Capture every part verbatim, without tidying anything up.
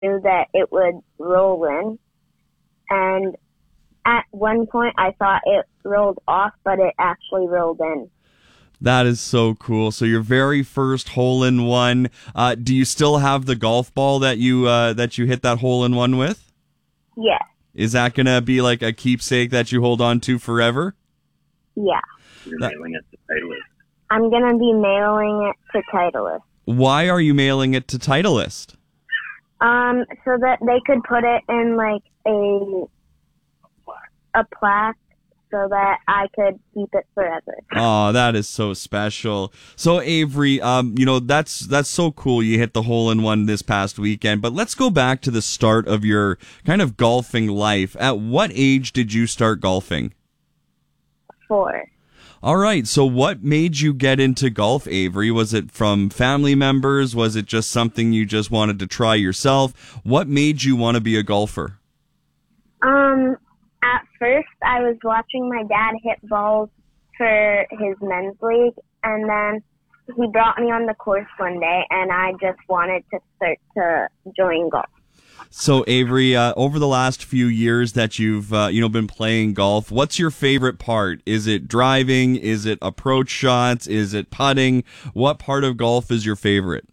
knew that it would roll in. And at one point, I thought it rolled off, but it actually rolled in. That is so cool. So your very first hole-in-one, uh, do you still have the golf ball that you uh, that you hit that hole-in-one with? Yeah. Is that going to be like a keepsake that you hold on to forever? Yeah. You're That- mailing it to Titleist. I'm going to be mailing it to Titleist. Why are you mailing it to Titleist? Um, so that they could put it in like a a plaque so that I could keep it forever. Oh, that is so special. So Avery, um, you know, that's that's so cool. You hit the hole in one this past weekend. But let's go back to the start of your kind of golfing life. At what age did you start golfing? Four. All right. So what made you get into golf, Avery? Was it from family members? Was it just something you just wanted to try yourself? What made you want to be a golfer? Um, at first I was watching my dad hit balls for his men's league, and then he brought me on the course one day, and I just wanted to start to join golf. So Avery, uh, over the last few years that you've uh, you know been playing golf, what's your favorite part? Is it driving? Is it approach shots? Is it putting? What part of golf is your favorite?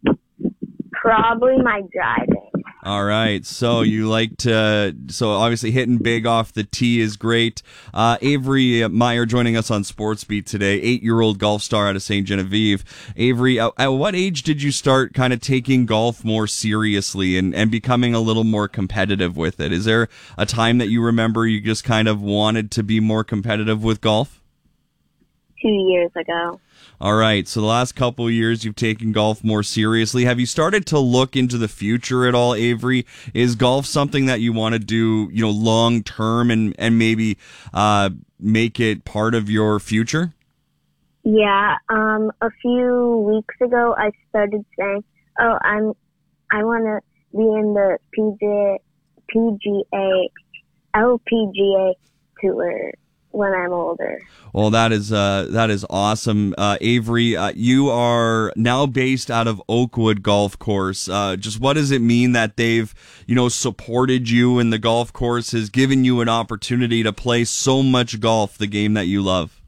Probably my driving. All right, so you like to, so obviously hitting big off the tee is great. Uh, Avery Meyer joining us on SportsBeat today, eight-year-old golf star out of Saint Genevieve. Avery, at, at what age did you start kind of taking golf more seriously and, and becoming a little more competitive with it? Is there a time that you remember you just kind of wanted to be more competitive with golf? Two years ago. All right, so the last couple of years you've taken golf more seriously. Have you started to look into the future at all, Avery? Is golf something that you want to do, you know, long term and and maybe uh, make it part of your future? Yeah. Um. A few weeks ago, I started saying, "Oh, I'm, I want to be in the P G, P G A, L P G A tour when I'm older." Well, that is uh, that is awesome, uh, Avery. Uh, you are now based out of Oakwood Golf Course. Uh, just what does it mean that they've, you know, supported you and the golf course has given you an opportunity to play so much golf, the game that you love?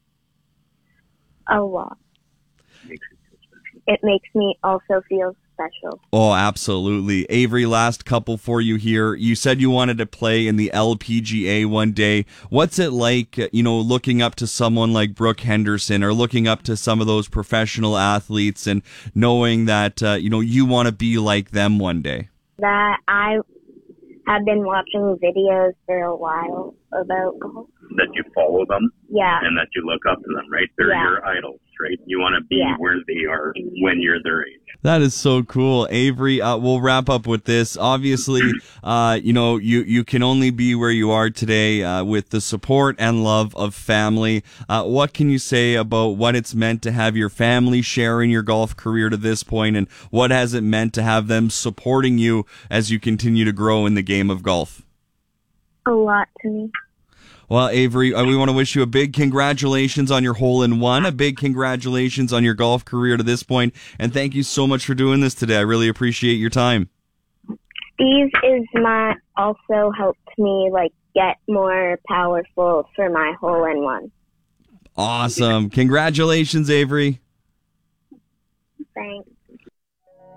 A lot. Makes it feel special. It makes me also feel special. Oh, absolutely. Avery, last couple for you here. You said you wanted to play in the L P G A one day. What's it like, you know, looking up to someone like Brooke Henderson or looking up to some of those professional athletes and knowing that, uh, you know, you want to be like them one day? That I have been watching videos for a while about golf. That you follow them Yeah. and that you look up to them, right? They're Yeah. your idols, right? You want to be Yeah. where they are when you're their age. That is so cool. Avery, uh, we'll wrap up with this. Obviously, uh, you know, you, you can only be where you are today uh, with the support and love of family. Uh, what can you say about what it's meant to have your family share in your golf career to this point, and what has it meant to have them supporting you as you continue to grow in the game of golf? A lot to me. Well, Avery, uh, we want to wish you a big congratulations on your hole-in-one, a big congratulations on your golf career to this point, and thank you so much for doing this today. I really appreciate your time. Steve is my also helped me like get more powerful for my hole in one. Awesome. Congratulations, Avery. Thanks.